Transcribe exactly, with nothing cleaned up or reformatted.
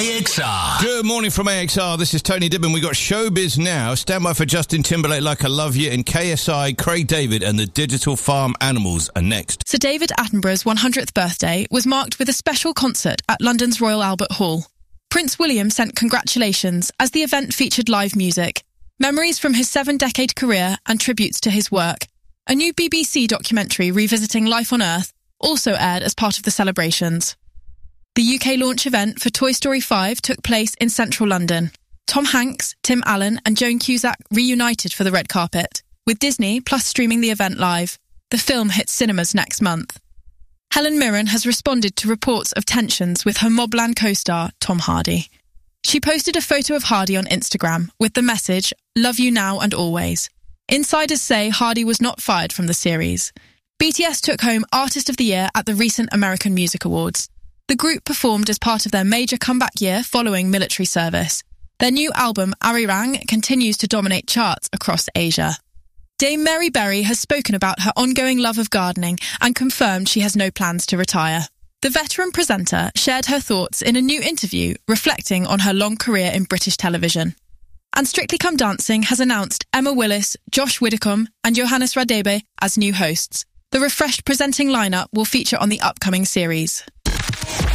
A X R. Good morning from A X R. This is Tony Dibben. We got Showbiz now. Stand by for Justin Timberlake, Like I Love You, and K S I, Craig David, and the Digital Farm Animals are next. Sir David Attenborough's one hundredth birthday was marked with a special concert at London's Royal Albert Hall. Prince William sent congratulations as the event featured live music, memories from his seven-decade career and tributes to his work. A new B B C documentary revisiting life on Earth also aired as part of the celebrations. The U K launch event for Toy Story five took place in central London. Tom Hanks, Tim Allen and Joan Cusack reunited for the red carpet, with Disney Plus streaming the event live. The film hits cinemas next month. Helen Mirren has responded to reports of tensions with her Mobland co-star, Tom Hardy. She posted a photo of Hardy on Instagram with the message, "Love you now and always." Insiders say Hardy was not fired from the series. B T S took home Artist of the Year at the recent American Music Awards. The group performed as part of their major comeback year following military service. Their new album, Arirang, continues to dominate charts across Asia. Dame Mary Berry has spoken about her ongoing love of gardening and confirmed she has no plans to retire. The veteran presenter shared her thoughts in a new interview reflecting on her long career in British television. And Strictly Come Dancing has announced Emma Willis, Josh Widdicombe and Johannes Radebe as new hosts. The refreshed presenting lineup will feature on the upcoming series.